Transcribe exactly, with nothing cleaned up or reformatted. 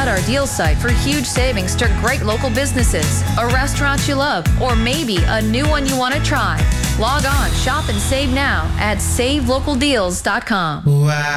out our deal site for huge savings to great local businesses, a restaurant you love, or maybe a new one you want to try. Log on, shop, and save now at save local deals dot com. Wow.